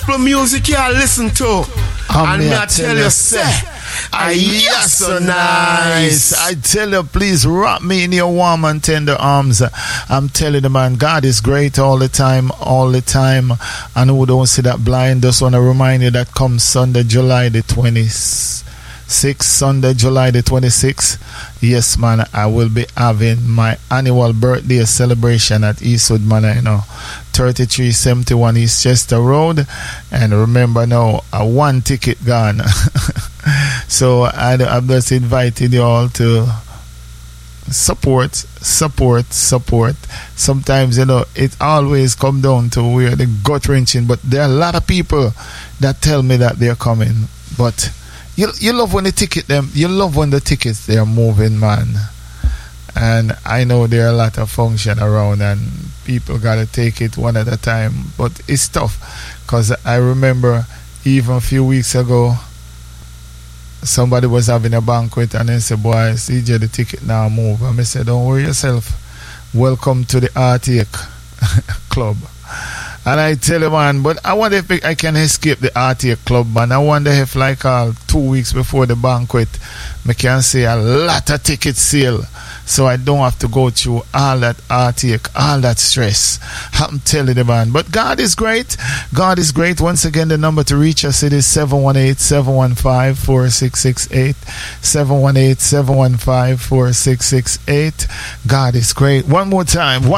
gospel music you listen to. And me I tell you, say, yes, so nice. I tell you, please wrap me in your warm and tender arms. I'm telling you, man, God is great all the time, all the time. And who don't see that blind, just want to remind you that comes Sunday, July the 26th. Sunday, July the 26th. Yes, man, I will be having my annual birthday celebration at Eastwood Manor, 3371 East Chester Road. And remember now, one ticket gone. So I've just invited you all to support. Sometimes, it always come down to where the gut wrenching, but there are a lot of people that tell me that they're coming. But you love when the tickets they're moving, man. And I know there are a lot of function around and people gotta take it one at a time, but it's tough because I remember even a few weeks ago somebody was having a banquet and they said, boy, CJ, the ticket now move. And I said, don't worry yourself, welcome to the Arctic Club. And I tell you, man, but I wonder if I can escape the RTA Club, man. I wonder if 2 weeks before the banquet, I can see a lot of tickets sale. So I don't have to go through all that RTA, all that stress. I'm telling you, man. But God is great. God is great. Once again, the number to reach us, it is 718-715-4668. 718-715-4668. God is great. One more time.